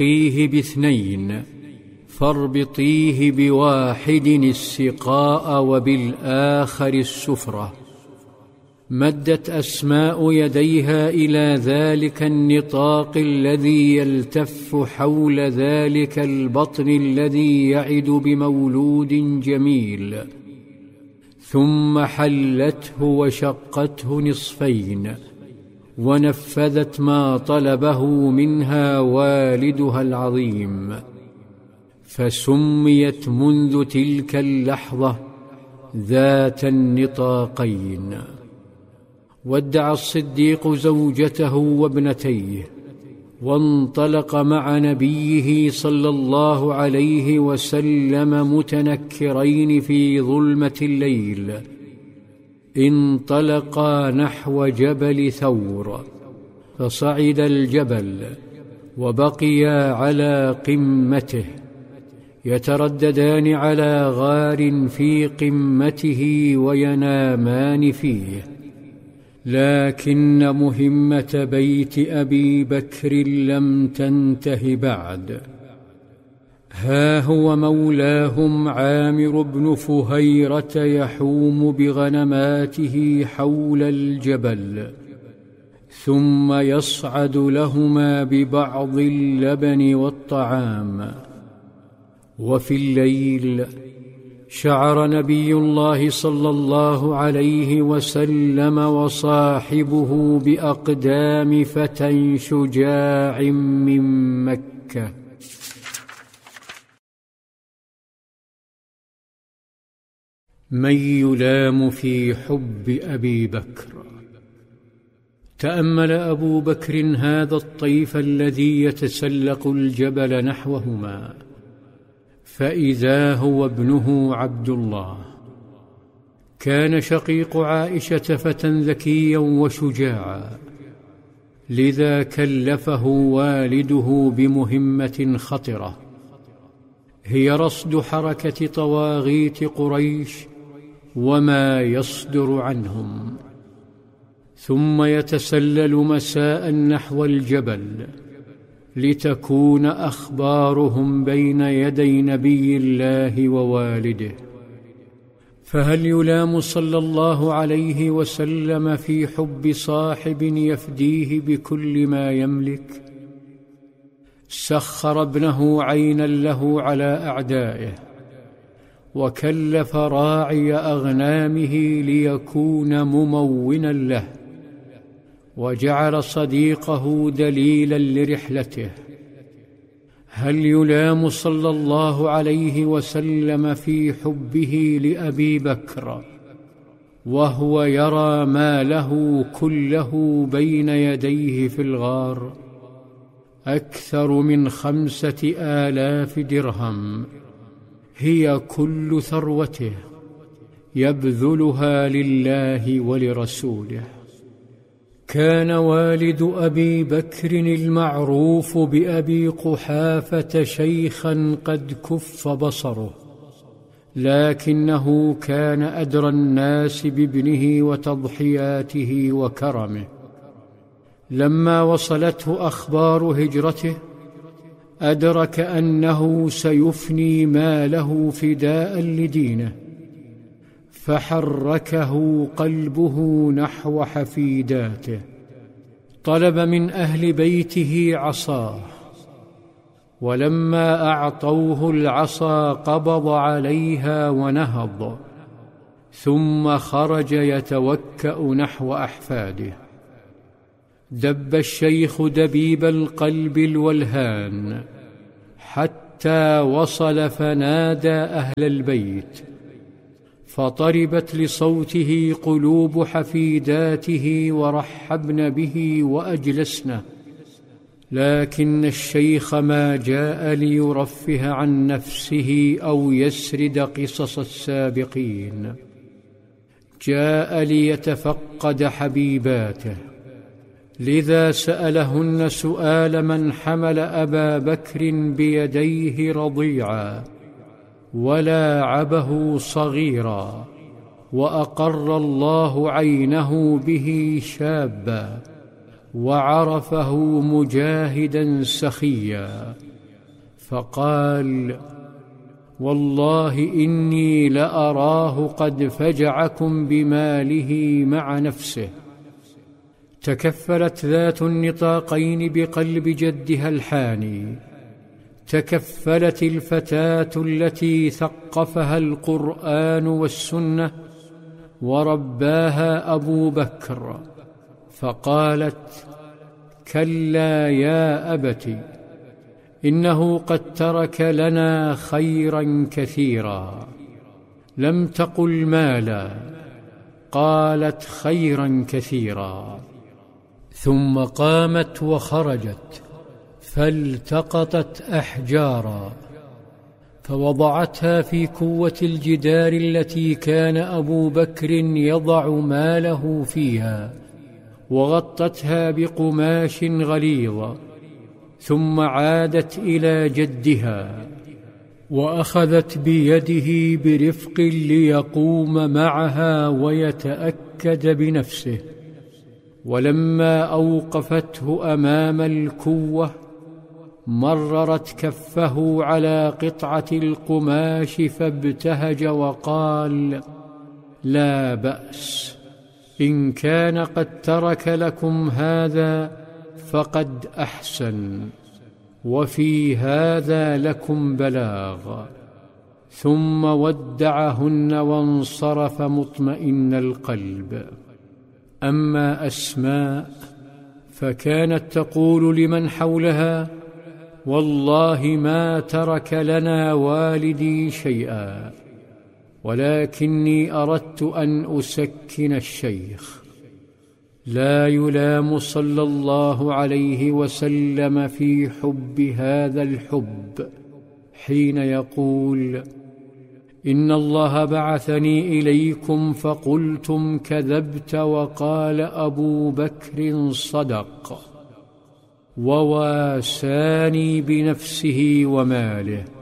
تسقيه ب2 فاربطيه بواحد السقاء وبالآخر السفرة. مدت أسماء يديها إلى ذلك النطاق الذي يلتف حول ذلك البطن الذي يعد بمولود جميل، ثم حلته وشقته نصفين، ونفذت ما طلبه منها والدها العظيم، فسميت منذ تلك اللحظة ذات النطاقين. ودع الصديق زوجته وابنتيه، وانطلق مع نبيه صلى الله عليه وسلم متنكرين في ظلمة الليل. انطلقا نحو جبل ثور، فصعد الجبل وبقيا على قمته، يترددان على غار في قمته وينامان فيه. لكن مهمة بيت أبي بكر لم تنته بعد. ها هو مولاهم عامر بن فهيرة يحوم بغنماته حول الجبل، ثم يصعد لهما ببعض اللبن والطعام. وفي الليل شعر نبي الله صلى الله عليه وسلم وصاحبه بأقدام فتى شجاع من مكة. من يلام في حب أبي بكر؟ تأمل أبو بكر هذا الطيف الذي يتسلق الجبل نحوهما، فإذا هو ابنه عبد الله. كان شقيق عائشة فتى ذكيا وشجاعا، لذا كلفه والده بمهمة خطرة، هي رصد حركة طواغيت قريش وما يصدر عنهم، ثم يتسلل مساء نحو الجبل لتكون أخبارهم بين يدي نبي الله ووالده. فهل يلام صلى الله عليه وسلم في حب صاحب يفديه بكل ما يملك؟ سخر ابنه عينا له على أعدائه، وكلف راعي أغنامه ليكون ممونا له، وجعل صديقه دليلا لرحلته. هل يلام صلى الله عليه وسلم في حبه لأبي بكر وهو يرى ماله كله بين يديه في الغار؟ أكثر من 5000 درهم هي كل ثروته، يبذلها لله ولرسوله. كان والد أبي بكر المعروف بأبي قحافة شيخا قد كف بصره، لكنه كان أدرى الناس بابنه وتضحياته وكرمه. لما وصلته أخبار هجرته أدرك أنه سيفني ماله فداء لدينه، فحركه قلبه نحو حفيداته. طلب من أهل بيته عصاه، ولما أعطوه العصا قبض عليها ونهض، ثم خرج يتوكأ نحو أحفاده. دب الشيخ دبيب القلب الولهان حتى وصل فنادى أهل البيت، فطربت لصوته قلوب حفيداته ورحبن به وأجلسنه. لكن الشيخ ما جاء ليرفه عن نفسه أو يسرد قصص السابقين، جاء ليتفقد حبيباته. لذا سألهن سؤال من حمل أبا بكر بيديه رضيعا ولاعبه صغيرا، وأقر الله عينه به شابا، وعرفه مجاهدا سخيا. فقال: والله إني لأراه قد فجعكم بماله مع نفسه. تكفلت ذات النطاقين بقلب جدها الحاني، تكفلت الفتاة التي ثقفها القرآن والسنة ورباها أبو بكر، فقالت: كلا يا أبت، إنه قد ترك لنا خيرا كثيرا. لم تقل مالا، قالت خيرا كثيرا. ثم قامت وخرجت فالتقطت أحجارا فوضعتها في كوة الجدار التي كان أبو بكر يضع ماله فيها، وغطتها بقماش غليظ، ثم عادت إلى جدها وأخذت بيده برفق ليقوم معها ويتأكد بنفسه. ولما أوقفته أمام الكوة مررت كفه على قطعة القماش فابتهج وقال: لا بأس، إن كان قد ترك لكم هذا فقد أحسن، وفي هذا لكم بلاغ. ثم ودعهن وانصرف مطمئن القلب. أما أسماء فكانت تقول لمن حولها: والله ما ترك لنا والدي شيئا، ولكني أردت أن أسكن الشيخ. لا يلام صلى الله عليه وسلم في حب هذا الحب حين يقول: إن الله بعثني إليكم فقلتم كذبت، وقال أبو بكر صدق، وواساني بنفسه وماله.